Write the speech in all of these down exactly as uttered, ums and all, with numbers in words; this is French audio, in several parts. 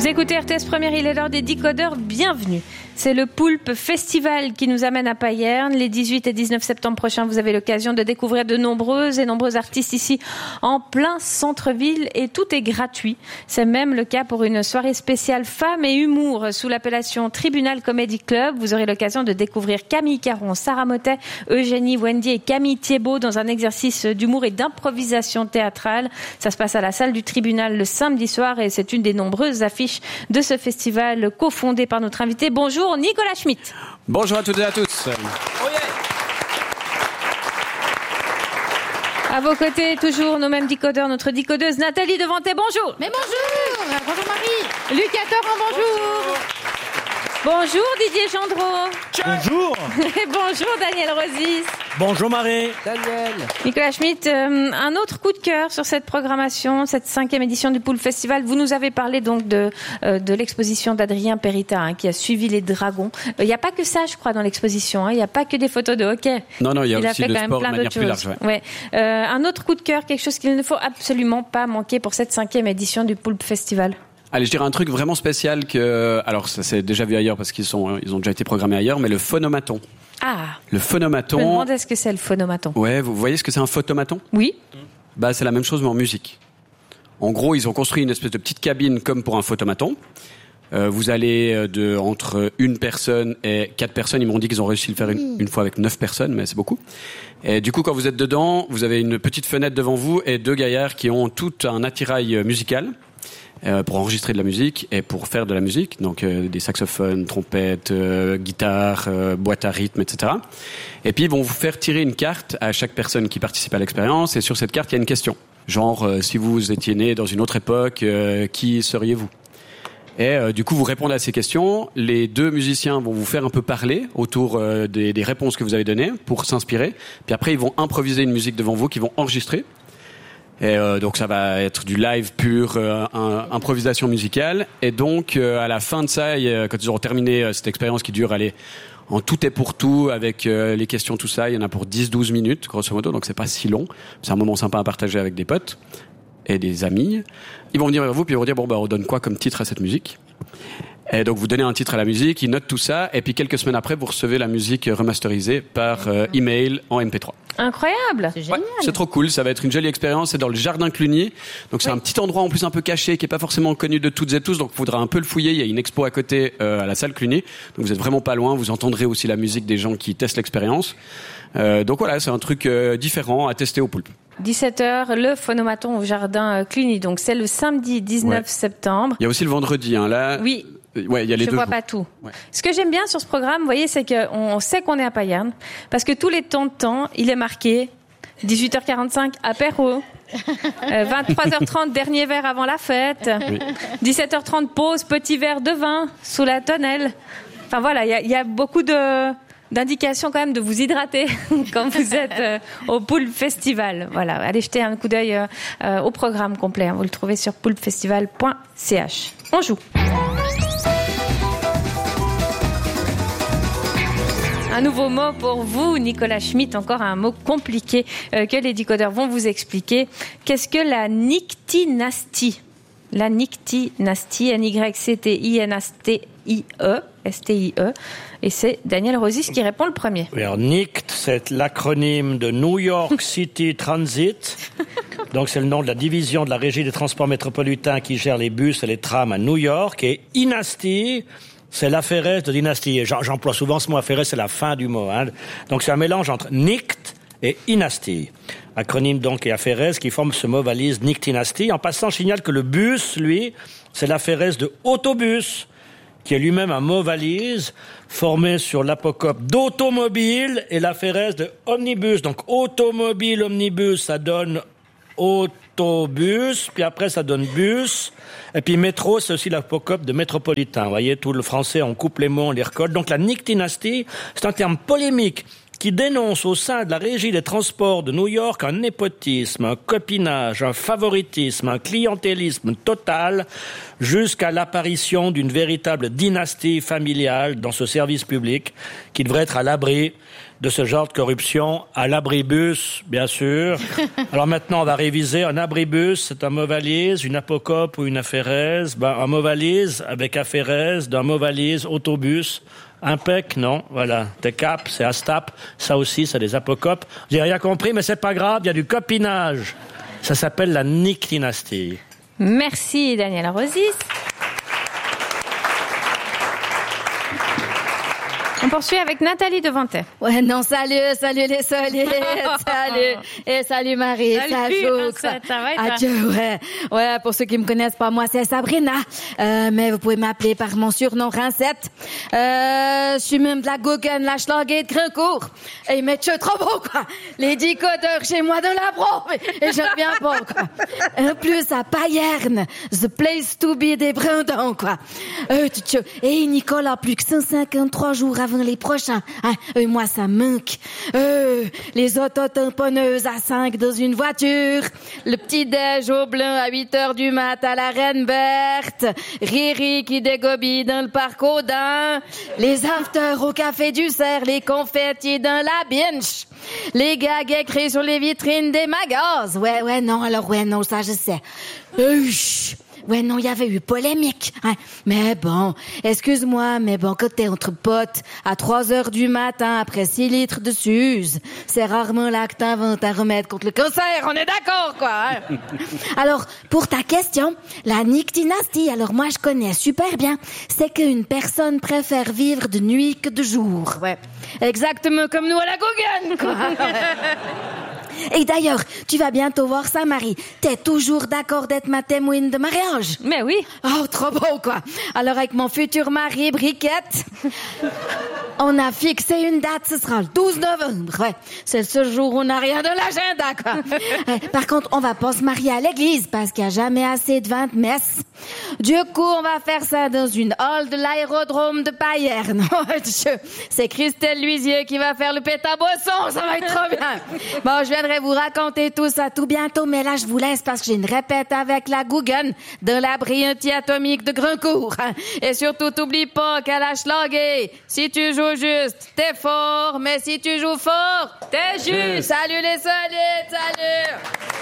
Vous écoutez R T S Première, il est l'heure des décodeurs, bienvenue. C'est le Poulpe Festival qui nous amène à Payerne. Les dix-huit et dix-neuf septembre prochains, vous avez l'occasion de découvrir de nombreuses et nombreux artistes ici en plein centre-ville et tout est gratuit. C'est même le cas pour une soirée spéciale femmes et humour sous l'appellation Tribunal Comedy Club. Vous aurez l'occasion de découvrir Camille Caron, Sarah Motet, Eugénie Wendy et Camille Thiebaud dans un exercice d'humour et d'improvisation théâtrale. Ça se passe à la salle du tribunal le samedi soir et c'est une des nombreuses affiches de ce festival cofondé par notre invité. Bonjour Nicolas Schmitt. Bonjour à toutes et à tous. Oh yeah. À vos côtés, toujours nos mêmes décodeurs, notre décodeuse Nathalie Devanté, bonjour. Mais bonjour. Bonjour Marie. Lucas Torrent, bonjour. bonjour. Bonjour Didier Gendreau. Bonjour. Et bonjour Daniel Rosis. Bonjour Marie. Daniel. Nicolas Schmitt, euh, un autre coup de cœur sur cette programmation, cette cinquième édition du Poulpe Festival. Vous nous avez parlé donc de euh, de l'exposition d'Adrien Perita hein, qui a suivi les dragons. Il euh, n'y a pas que ça, je crois, dans l'exposition. Il hein, n'y a pas que des photos de hockey. Non, non, il y a il aussi a fait le quand même sport plein de manière d'autres plus choses. large. Ouais. Ouais. Euh, un autre coup de cœur, quelque chose qu'il ne faut absolument pas manquer pour cette cinquième édition du Poulpe Festival. Allez, je dirais un truc vraiment spécial que, alors ça s'est déjà vu ailleurs parce qu'ils sont, ils ont déjà été programmés ailleurs, mais le phonomaton. Ah. Le phonomaton. Je me demande est-ce que c'est le phonomaton. Ouais, vous voyez ce que c'est un photomaton ? Oui. Bah, c'est la même chose mais en musique. En gros, ils ont construit une espèce de petite cabine comme pour un photomaton. Euh, vous allez de entre une personne et quatre personnes. Ils m'ont dit qu'ils ont réussi à le faire une, une fois avec neuf personnes, mais c'est beaucoup. Et du coup, quand vous êtes dedans, vous avez une petite fenêtre devant vous et deux gaillards qui ont tout un attirail musical. Euh, pour enregistrer de la musique et pour faire de la musique, donc euh, des saxophones, trompettes, euh, guitares, euh, boîtes à rythme, et cetera. Et puis ils vont vous faire tirer une carte à chaque personne qui participe à l'expérience et sur cette carte il y a une question. Genre, euh, si vous étiez né dans une autre époque, euh, qui seriez-vous ? Et euh, du coup vous répondez à ces questions, les deux musiciens vont vous faire un peu parler autour euh, des, des réponses que vous avez données pour s'inspirer, puis après ils vont improviser une musique devant vous qu'ils vont enregistrer. Et euh, donc ça va être du live pur, euh, un, improvisation musicale. Et donc euh, à la fin de ça, y a, quand ils auront terminé euh, cette expérience qui dure, allez, en tout et pour tout, avec euh, les questions, tout ça, il y en a pour dix douze minutes, grosso modo, donc c'est pas si long. C'est un moment sympa à partager avec des potes et des amis. Ils vont venir vers vous, puis ils vont dire, bon, bah, on donne quoi comme titre à cette musique ? Et donc vous donnez un titre à la musique, ils notent tout ça, et puis quelques semaines après, vous recevez la musique remasterisée par euh, email en M P trois. Incroyable. C'est génial. Ouais, c'est trop cool, ça va être une jolie expérience, c'est dans le jardin Cluny, donc c'est oui. un petit endroit en plus un peu caché, qui est pas forcément connu de toutes et tous, donc il faudra un peu le fouiller, il y a une expo à côté euh, à la salle Cluny, donc vous êtes vraiment pas loin, vous entendrez aussi la musique des gens qui testent l'expérience. Euh, donc voilà, c'est un truc euh, différent à tester au Poulpe. dix-sept heures, le phonomaton au jardin Cluny, donc c'est le samedi dix-neuf ouais. septembre. Il y a aussi le vendredi, hein, là. Oui. Ouais, il y a les je deux vois jours. pas tout. Ouais. Ce que j'aime bien sur ce programme, vous voyez, c'est qu'on sait qu'on est à Payerne, parce que tous les temps de temps, il est marqué dix-huit heures quarante-cinq, apéro, euh, vingt-trois heures trente, dernier verre avant la fête, oui. dix-sept heures trente, pause, petit verre de vin sous la tonnelle. Enfin voilà, il y a, y a beaucoup de d'indications quand même de vous hydrater quand vous êtes euh, au Poulpe Festival. Voilà, allez jeter un coup d'œil euh, euh, au programme complet. Hein, vous le trouvez sur poulpefestival point c h. On joue. Un nouveau mot pour vous, Nicolas Schmitt, encore un mot compliqué euh, que les décodeurs vont vous expliquer. Qu'est-ce que la nyctinastie ? La nyctinastie, N Y C T I N S T I E, S T I E, et c'est Daniel Rosis qui répond le premier. Oui, alors N Y C T, c'est l'acronyme de New York City Transit. Donc c'est le nom de la division de la Régie des transports métropolitains qui gère les bus et les trams à New York. Et Inasti, c'est l'affairesse de dynastie. J'emploie souvent ce mot affairesse, c'est la fin du mot. Hein. Donc c'est un mélange entre N Y C T et Inasti. Acronyme donc et affairesse qui forme ce mot valise N Y C T Inasti. En passant, je signale que le bus, lui, c'est l'affairesse de autobus, qui est lui-même un mot valise formé sur l'apocope d'automobile et l'affairesse de omnibus. Donc automobile, omnibus, ça donne autobus, puis après ça donne bus, et puis métro, c'est aussi l'apocope de métropolitain. Vous voyez, tout le français, on coupe les mots, on les recolle. Donc la nyctinastie, c'est un terme polémique qui dénonce au sein de la Régie des transports de New York un népotisme, un copinage, un favoritisme, un clientélisme total, jusqu'à l'apparition d'une véritable dynastie familiale dans ce service public qui devrait être à l'abri de ce genre de corruption, à l'abribus, bien sûr. Alors maintenant, on va réviser. Un abribus, c'est un mot valise, une apocope ou une aphérèse. Ben, un mot valise avec aphérèse, d'un mot valise, autobus. Impec, non, voilà. Des cap, c'est astap. Ça aussi, c'est des apocopes. J'ai rien compris, mais c'est pas grave, il y a du copinage. Ça s'appelle la Nick-dynastie. Merci, Daniel Rosis. On poursuit avec Nathalie Devantet. Ouais, non, salut, salut les solides, salut, et salut Marie, salut, salut, ça, ça va et toi? Adieu, ouais, ouais, pour ceux qui me connaissent pas, moi c'est Sabrina, euh, mais vous pouvez m'appeler par mon surnom Rincette, euh, je suis même de la Guggen, la Schlager de Grincourt, et ils mettent trop beau, quoi, les décodeurs chez moi dans la bro, et je reviens pas, quoi. En plus, à Payerne, the place to be des Brindons, quoi. Euh, tu, tu, et Nicolas, plus que cent cinquante-trois jours avant les prochains. Hein, euh, moi, ça manque. Euh, les autotamponneuses à cinq dans une voiture. Le petit-déj au blanc à huit heures du mat à la Reine Berthe. Riri qui dégobille dans le parc Audin. Les afters au café du Cerf. Les confettis dans la binge. Les gags écrits sur les vitrines des magasins. Ouais, ouais, non, alors ouais, non, ça je sais. Euh, Ouais, non, il y avait eu polémique. Hein. Mais bon, excuse-moi, mais bon, quand t'es entre potes, à trois heures du matin, après six litres de Suze, c'est rarement là que t'inventes un remède contre le cancer, on est d'accord, quoi. Hein. Alors, pour ta question, la Nick-dynastie, alors moi je connais super bien, c'est qu'une personne préfère vivre de nuit que de jour. Ouais. Exactement comme nous à la Guggen, quoi. Et d'ailleurs, tu vas bientôt voir ça, Marie. T'es toujours d'accord d'être ma témoine de mariage? Mais oui. Oh, trop beau, quoi. Alors, avec mon futur mari, Briquette, on a fixé une date, ce sera le douze novembre. Ouais. C'est le seul jour où on n'a rien dans l'agenda, quoi. euh, par contre, on va pas se marier à l'église parce qu'il n'y a jamais assez de vingt messes. Du coup, on va faire ça dans une hall de l'aérodrome de Payerne. C'est Christelle Luisier qui va faire le pét à boisson, ça va être trop bien. Bon, je viendrai vous raconter tout ça tout bientôt, mais là, je vous laisse parce que j'ai une répète avec la Guggen de l'abri anti-atomique de Grincourt. Et surtout, t'oublie pas qu'à la Schlager, si tu joues juste, t'es fort, mais si tu joues fort, t'es juste. Salut les solides, salut.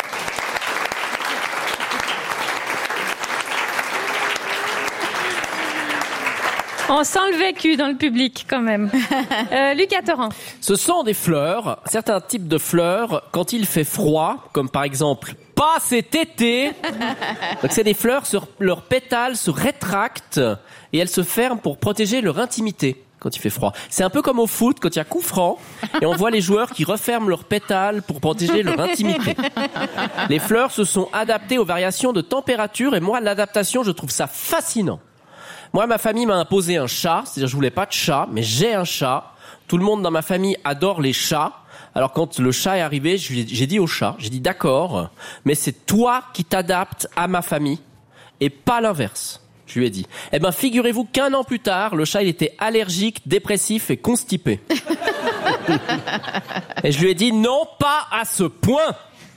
On sent le vécu dans le public, quand même. Euh, Lucas Torrent. Ce sont des fleurs, certains types de fleurs, quand il fait froid, comme par exemple pas cet été. Donc c'est des fleurs, sur, leurs pétales se rétractent et elles se ferment pour protéger leur intimité quand il fait froid. C'est un peu comme au foot, quand il y a coup franc, et on voit les joueurs qui referment leurs pétales pour protéger leur intimité. Les fleurs se sont adaptées aux variations de température, et moi, l'adaptation, je trouve ça fascinant. Moi, ma famille m'a imposé un chat, c'est-à-dire je voulais pas de chat, mais j'ai un chat. Tout le monde dans ma famille adore les chats. Alors quand le chat est arrivé, j'ai dit au chat, j'ai dit d'accord, mais c'est toi qui t'adaptes à ma famille et pas l'inverse. Je lui ai dit. Eh ben, figurez-vous qu'un an plus tard, le chat, il était allergique, dépressif et constipé. Et je lui ai dit non, pas à ce point.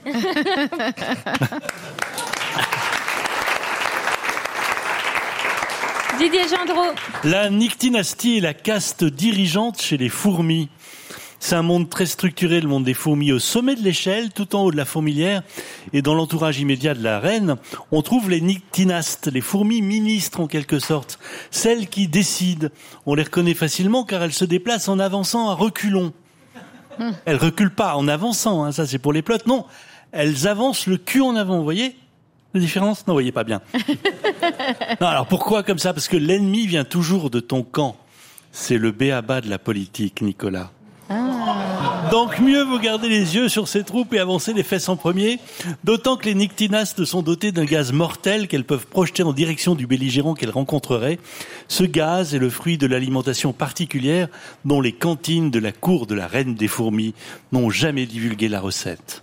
Didier Gendreau. La Nick-dynastie est la caste dirigeante chez les fourmis. C'est un monde très structuré, le monde des fourmis, au sommet de l'échelle, tout en haut de la fourmilière. Et dans l'entourage immédiat de la reine, on trouve les Nick-dynastes, les fourmis ministres en quelque sorte. Celles qui décident. On les reconnaît facilement car elles se déplacent en avançant à reculons. Elles reculent pas en avançant, hein, ça c'est pour les plots. Non, elles avancent le cul en avant, vous voyez ? La différence? Non, vous voyez pas bien. Non, alors pourquoi comme ça? Parce que l'ennemi vient toujours de ton camp. C'est le b.a.-ba de la politique, Nicolas. Ah. Donc mieux vaut garder les yeux sur ces troupes et avancer les fesses en premier, d'autant que les Nick-dynastes sont dotés d'un gaz mortel qu'elles peuvent projeter en direction du belligérant qu'elles rencontreraient. Ce gaz est le fruit de l'alimentation particulière dont les cantines de la cour de la reine des fourmis n'ont jamais divulgué la recette.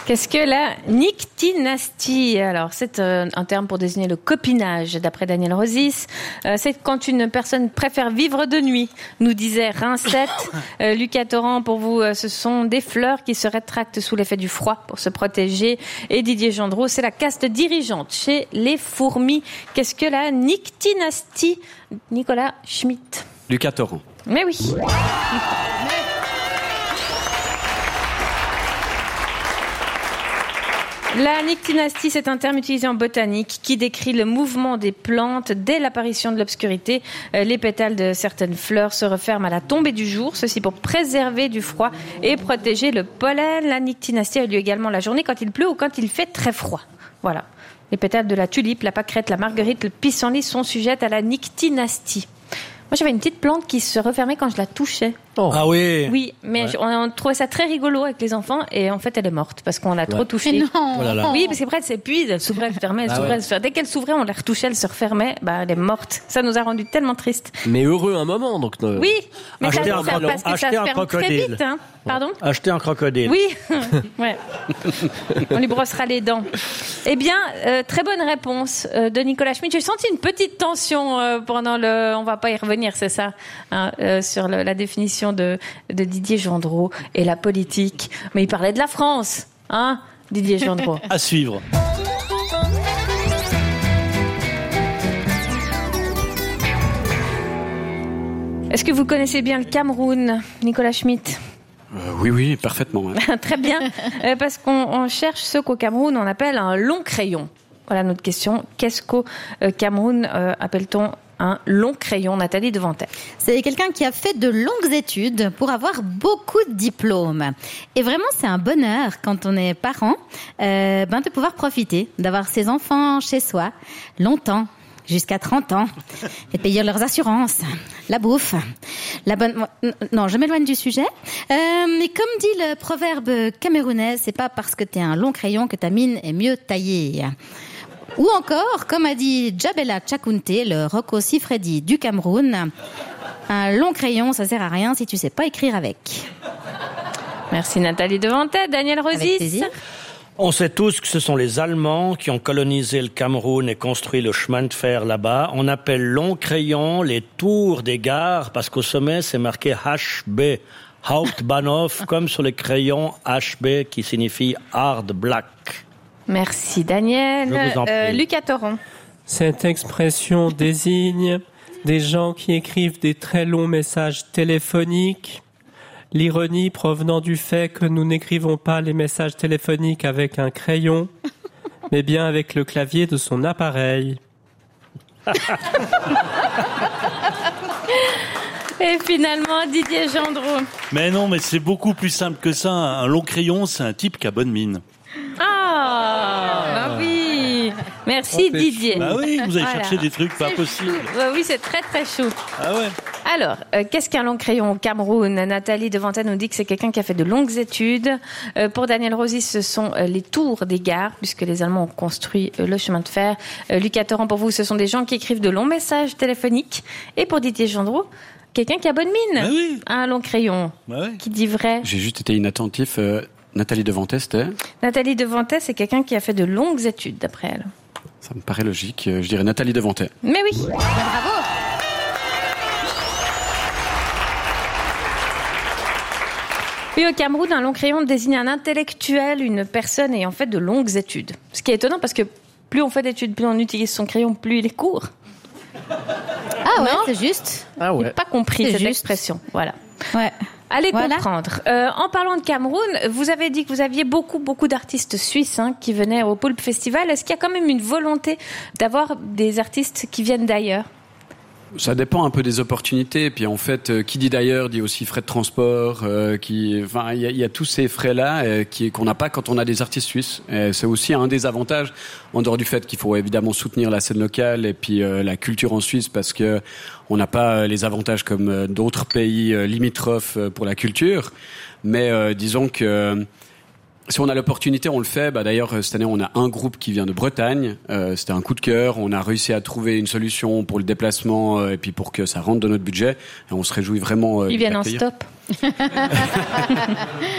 Qu'est-ce que la nyctinastie? Alors, c'est euh, un terme pour désigner le copinage, d'après Daniel Rosis. Euh, c'est quand une personne préfère vivre de nuit, nous disait Rincette. Euh, Lucas Torrent, pour vous, euh, ce sont des fleurs qui se rétractent sous l'effet du froid pour se protéger. Et Didier Gendreau, c'est la caste dirigeante chez les fourmis. Qu'est-ce que la nyctinastie? Nicolas Schmitt. Lucas Torrent. Mais oui. La nyctinastie, c'est un terme utilisé en botanique qui décrit le mouvement des plantes dès l'apparition de l'obscurité. Les pétales de certaines fleurs se referment à la tombée du jour, ceci pour préserver du froid et protéger le pollen. La nyctinastie a lieu également la journée quand il pleut ou quand il fait très froid. Voilà. Les pétales de la tulipe, la pâquerette, la marguerite, le pissenlit sont sujettes à la nyctinastie. Moi, j'avais une petite plante qui se refermait quand je la touchais. Oh. Ah oui. Oui, mais ouais. on, on trouvait ça très rigolo avec les enfants et en fait, elle est morte parce qu'on l'a ouais. trop touchée. Mais non. Oh là là. Oui, parce qu'après, elle s'épuise, elle s'ouvrait, elle se fermait, elle ah s'ouvrait, ouais. elle se fermait. Dès qu'elle s'ouvrait, on la retouchait, elle se refermait, bah, elle est morte. Ça nous a rendu tellement tristes. Mais heureux un moment, donc. Euh... Oui, mais acheter ça, un, ça, cro- parce que acheter ça se un ferme crocodile. très vite. Hein. Pardon ? Acheter un crocodile. Oui, ouais. On lui brossera les dents. Eh bien, euh, très bonne réponse euh, de Nicolas Schmitt. J'ai senti une petite tension euh, pendant le. On va pas y revenir, c'est ça, hein, euh, sur le, la définition de, de Didier Gendreau et la politique. Mais il parlait de la France, hein, Didier Gendreau. À suivre. Est-ce que vous connaissez bien le Cameroun, Nicolas Schmitt ? Euh, oui, oui, parfaitement. Ouais. Très bien, euh, parce qu'on on cherche ce qu'au Cameroun on appelle un long crayon. Voilà notre question. Qu'est-ce qu'au Cameroun euh, appelle-t-on un long crayon, Nathalie Devantet? C'est quelqu'un qui a fait de longues études pour avoir beaucoup de diplômes. Et vraiment, c'est un bonheur quand on est parent euh, ben, de pouvoir profiter, d'avoir ses enfants chez soi longtemps. Jusqu'à trente ans, et payer leurs assurances, la bouffe, la bonne... Non, je m'éloigne du sujet. Euh, mais comme dit le proverbe camerounais, c'est pas parce que t'es un long crayon que ta mine est mieux taillée. Ou encore, comme a dit Djabela Tchakounte, le Rocco Siffredi du Cameroun, un long crayon, ça sert à rien si tu sais pas écrire avec. Merci Nathalie Devantet. Daniel Rosis. Avec plaisir. On sait tous que ce sont les Allemands qui ont colonisé le Cameroun et construit le chemin de fer là-bas. On appelle long crayon les tours des gares parce qu'au sommet, c'est marqué H B, Hauptbahnhof, comme sur les crayons H B qui signifie Hard Black. Merci Daniel. Je vous en prie. Euh, Lucas Torrent. Cette expression désigne des gens qui écrivent des très longs messages téléphoniques. L'ironie provenant du fait que nous n'écrivons pas les messages téléphoniques avec un crayon, mais bien avec le clavier de son appareil. Et finalement, Didier Gendreau. Mais non, mais c'est beaucoup plus simple que ça. Un long crayon, c'est un type qui a bonne mine. Ah, bah oui. Merci Oh, Didier. Bah oui, vous allez Voilà. chercher des trucs pas C'est possibles. chou. Bah oui, c'est très très chaud. Ah ouais. Alors, euh, qu'est-ce qu'un long crayon au Cameroun? Nathalie Devantet nous dit que c'est quelqu'un qui a fait de longues études. Euh, pour Daniel Rosis, ce sont euh, les tours des gares, puisque les Allemands ont construit euh, le chemin de fer. Euh, Lucas Torrent, pour vous, ce sont des gens qui écrivent de longs messages téléphoniques. Et pour Didier Gendreau, quelqu'un qui a bonne mine. Bah oui. Un long crayon Bah ouais. qui dit vrai. J'ai juste été inattentif. Euh, Nathalie Devantet, c'était... Nathalie Devantet, c'est quelqu'un qui a fait de longues études, d'après elle. Ça me paraît logique. Euh, Je dirais Nathalie Devantet. Mais oui. Bravo. Oui, au Cameroun, un long crayon désigne un intellectuel, une personne ayant fait de longues études. Ce qui est étonnant parce que plus on fait d'études, plus on utilise son crayon, plus il est court. Ah ouais, Non. c'est juste. Ah J'ai ouais. pas compris C'est cette juste. expression. Voilà. Ouais. Allez Voilà. comprendre. Euh, en parlant de Cameroun, vous avez dit que vous aviez beaucoup, beaucoup d'artistes suisses hein, qui venaient au Poulpe Festival. Est-ce qu'il y a quand même une volonté d'avoir des artistes qui viennent d'ailleurs ? Ça dépend un peu des opportunités. Puis en fait, euh, qui dit d'ailleurs dit aussi frais de transport. Euh, qui, enfin, il y a, il y a tous ces frais-là euh, qui, qu'on n'a pas quand on a des artistes suisses. Et c'est aussi un des avantages, en dehors du fait qu'il faut évidemment soutenir la scène locale et puis euh, la culture en Suisse, parce que on n'a pas euh, les avantages comme euh, d'autres pays euh, limitrophes euh, pour la culture. Mais euh, disons que euh, si on a l'opportunité, on le fait. Bah, d'ailleurs, cette année, on a un groupe qui vient de Bretagne. Euh, c'était un coup de cœur. On a réussi à trouver une solution pour le déplacement euh, et puis pour que ça rentre dans notre budget. Et on se réjouit vraiment. Euh, Ils de viennent en l'accueillir. stop.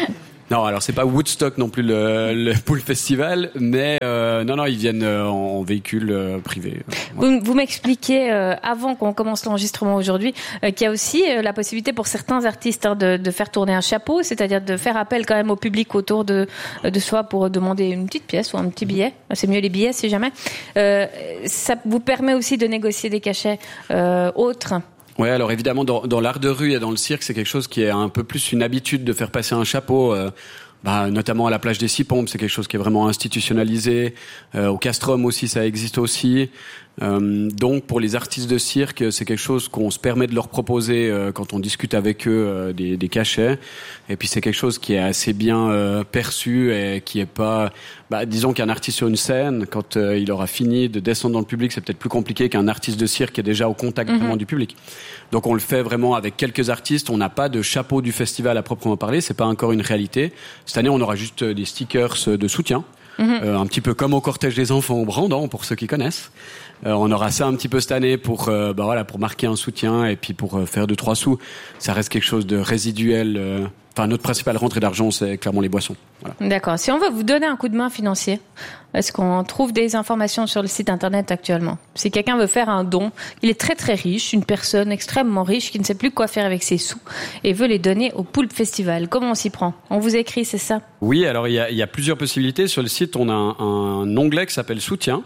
Non, alors c'est pas Woodstock non plus le, le Pool Festival, mais euh, non, non, ils viennent euh, en véhicule euh, privé. Vous, vous m'expliquiez euh, avant qu'on commence l'enregistrement aujourd'hui euh, qu'il y a aussi euh, la possibilité pour certains artistes hein, de, de faire tourner un chapeau, c'est-à-dire de faire appel quand même au public autour de, de soi pour demander une petite pièce ou un petit billet. C'est mieux les billets si jamais. Euh, ça vous permet aussi de négocier des cachets euh, autres. Ouais, alors évidemment, dans, dans l'art de rue et dans le cirque, c'est quelque chose qui est un peu plus une habitude de faire passer un chapeau, euh, bah, notamment à la plage des Six Pompes, c'est quelque chose qui est vraiment institutionnalisé. Euh, au Castrum aussi, ça existe aussi. Euh, donc, pour les artistes de cirque, c'est quelque chose qu'on se permet de leur proposer euh, quand on discute avec eux euh, des, des cachets. Et puis, c'est quelque chose qui est assez bien euh, perçu et qui est pas... Bah, disons qu'un artiste sur une scène, quand euh, il aura fini de descendre dans le public, c'est peut-être plus compliqué qu'un artiste de cirque qui est déjà au contact vraiment Mm-hmm. du public. Donc, on le fait vraiment avec quelques artistes. On n'a pas de chapeau du festival à proprement parler. C'est pas encore une réalité. Cette année, on aura juste des stickers de soutien. Mm-hmm. Euh, un petit peu comme au cortège des enfants au Brandon, pour ceux qui connaissent. Euh, on aura ça un petit peu cette année pour, euh, bah voilà, pour marquer un soutien et puis pour euh, faire deux trois sous. Ça reste quelque chose de résiduel. Euh... Enfin, notre principale rentrée d'argent, c'est clairement les boissons. Voilà. D'accord. Si on veut vous donner un coup de main financier, est-ce qu'on trouve des informations sur le site internet actuellement? Si quelqu'un veut faire un don, il est très très riche, une personne extrêmement riche qui ne sait plus quoi faire avec ses sous et veut les donner au Poulpe Festival. Comment on s'y prend? On vous écrit, c'est ça? Oui, alors il y a, il y a plusieurs possibilités. Sur le site, on a un, un onglet qui s'appelle Soutien.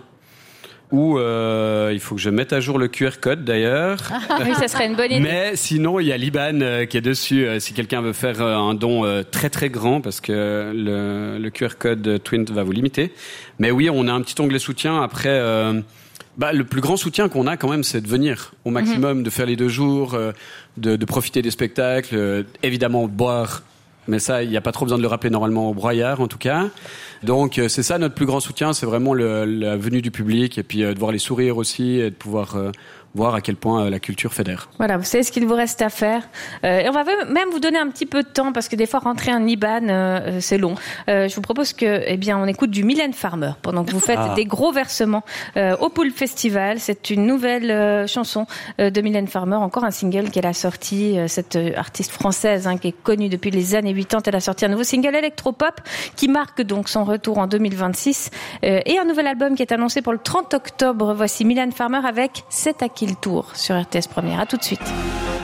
Où euh, il faut que je mette à jour le Q R code d'ailleurs. Oui, ça serait une bonne idée. Mais sinon, il y a l'I B A N euh, qui est dessus euh, si quelqu'un veut faire euh, un don euh, très très grand parce que le, le Q R code Twint va vous limiter. Mais oui, on a un petit onglet soutien. Après, euh, bah, le plus grand soutien qu'on a quand même, c'est de venir au maximum, mm-hmm. de faire les deux jours, euh, de, de profiter des spectacles, euh, évidemment boire. Mais ça, il n'y a pas trop besoin de le rappeler normalement au broyard, en tout cas. Donc, euh, c'est ça notre plus grand soutien, c'est vraiment le, la venue du public et puis euh, de voir les sourires aussi et de pouvoir euh, voir à quel point euh, la culture fédère. Voilà, vous savez ce qu'il vous reste à faire. Euh, et on va même vous donner un petit peu de temps parce que des fois rentrer un I B A N, euh, c'est long. Euh, je vous propose que, eh bien, on écoute du Mylène Farmer pendant que vous faites ah. des gros versements euh, au Poulpe Festival. C'est une nouvelle euh, chanson euh, de Mylène Farmer, encore un single qu'elle a sorti. Euh, cette euh, artiste française hein, qui est connue depuis les années quatre-vingt-dix, elle a sorti un nouveau single électropop qui marque donc son retour en deux mille vingt-six euh, et un nouvel album qui est annoncé pour le trente octobre. Voici Mylène Farmer avec C'est à qui le tour sur R T S Première. À tout de suite.